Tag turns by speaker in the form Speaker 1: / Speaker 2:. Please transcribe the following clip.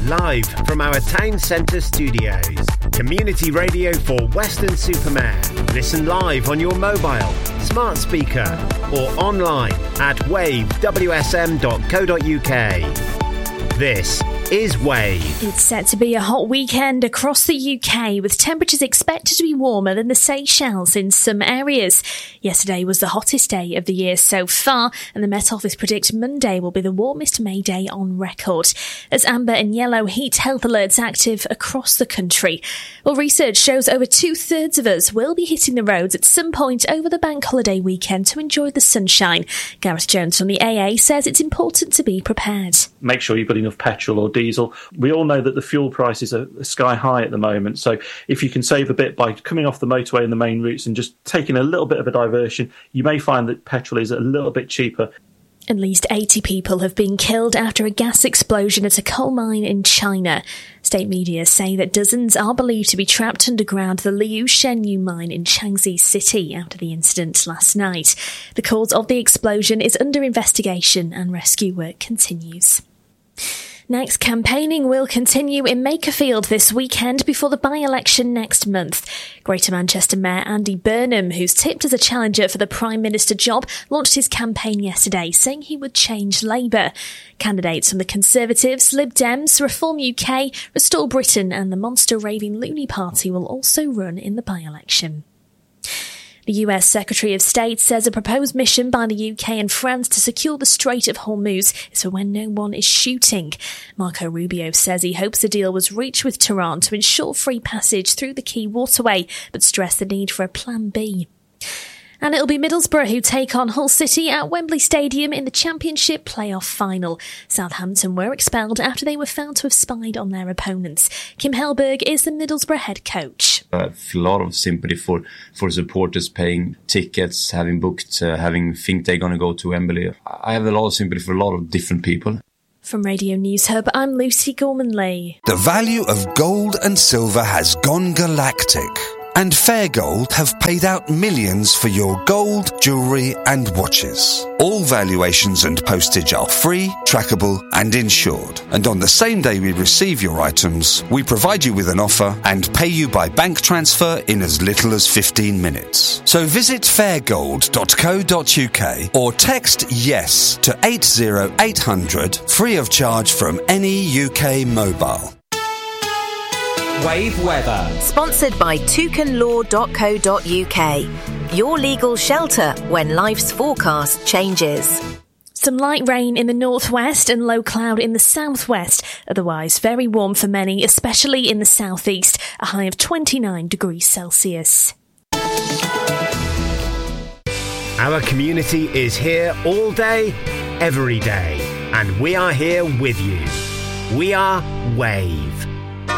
Speaker 1: live from our town centre studios. Community radio for Weston-super-Mare. Listen live on your mobile, smart speaker or online at wavewsm.co.uk. This is Wave.
Speaker 2: It's set to be a hot weekend across the UK, with temperatures expected to be warmer than the Seychelles in some areas. Yesterday was the hottest day of the year so far, and the Met Office predict Monday will be the warmest May day on record. There's amber and yellow heat health alerts active across the country. Well, research shows over 2/3 of us will be hitting the roads at some point over the bank holiday weekend to enjoy the sunshine. Gareth Jones from the AA says it's important to be prepared.
Speaker 3: Make sure you've got enough petrol or diesel. We all know that the fuel prices are sky high at the moment, so if you can save a bit by coming off the motorway and the main routes and just taking a little bit of a diversion, you may find that petrol is a little bit cheaper.
Speaker 2: At least 80 people have been killed after a gas explosion at a coal mine in China. State media say that dozens are believed to be trapped underground the Liu Shenyu mine in Changsha City after the incident last night. The cause of the explosion is under investigation and rescue work continues. Next, campaigning will continue in Makerfield this weekend before the by-election next month. Greater Manchester Mayor Andy Burnham, who's tipped as a challenger for the Prime Minister job, launched his campaign yesterday, saying he would change Labour. Candidates from the Conservatives, Lib Dems, Reform UK, Restore Britain and the Monster Raving Loony Party will also run in the by-election. The US Secretary of State says a proposed mission by the UK and France to secure the Strait of Hormuz is for when no one is shooting. Marco Rubio says he hopes a deal was reached with Tehran to ensure free passage through the key waterway, but stressed the need for a plan B. And it'll be Middlesbrough who take on Hull City at Wembley Stadium in the Championship playoff final. Southampton were expelled after they were found to have spied on their opponents. Kim Hellberg is the Middlesbrough head coach.
Speaker 4: I feel a lot of sympathy for supporters paying tickets, having booked, think they're going to go to Wembley. I have a lot of sympathy for a lot of different people.
Speaker 2: From Radio News Hub, I'm Lucy Gormanley.
Speaker 5: The value of gold and silver has gone galactic. And Fair Gold have paid out millions for your gold, jewellery and watches. All valuations and postage are free, trackable and insured. And on the same day we receive your items, we provide you with an offer and pay you by bank transfer in as little as 15 minutes. So visit fairgold.co.uk or text YES to 80800 free of charge from any UK mobile.
Speaker 6: Wave weather. Sponsored by toucanlaw.co.uk. Your legal shelter when life's forecast changes.
Speaker 2: Some light rain in the northwest and low cloud in the southwest. Otherwise, very warm for many, especially in the southeast. A high of 29 degrees Celsius.
Speaker 1: Our community is here all day, every day. And we are here with you. We are Wave.